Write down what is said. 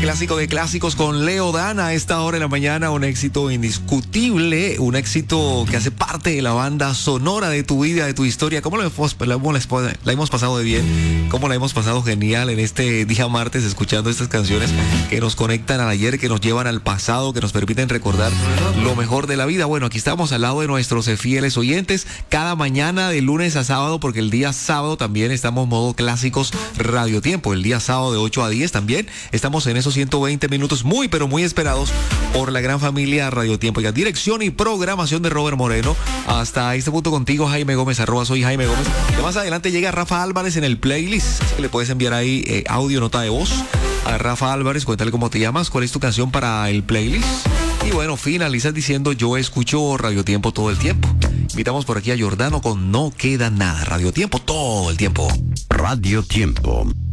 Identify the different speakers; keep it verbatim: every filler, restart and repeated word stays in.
Speaker 1: clásico de clásicos con Leo Dan a esta hora de la mañana, un éxito indiscutible, un éxito que hace parte de la banda sonora de tu vida, de tu historia. ¿Cómo la hemos, la hemos, la hemos pasado de bien? ¿Cómo la hemos pasado genial en este día martes escuchando estas canciones que nos conectan al ayer, que nos llevan al pasado, que nos permiten recordar lo mejor de la vida? Bueno, aquí estamos al lado de nuestros fieles oyentes cada mañana de lunes a sábado, porque el día sábado también estamos modo clásicos Radio Tiempo. El día sábado de ocho a diez también estamos en esos ciento veinte minutos muy pero muy esperados por la gran familia Radio Tiempo. Y a dirección y programación de Robert Moreno. Hasta este punto contigo, Jaime Gómez, arroba soy Jaime Gómez. Y más adelante llega Rafa Álvarez en el playlist, así que le puedes enviar ahí eh, audio, nota de voz a Rafa Álvarez. Cuéntale cómo te llamas, cuál es tu canción para el playlist. Y bueno, finalizas diciendo: yo escucho Radio Tiempo todo el tiempo. Invitamos por aquí a Jordano con No Queda Nada. Radio Tiempo todo el tiempo.
Speaker 2: Radio Tiempo.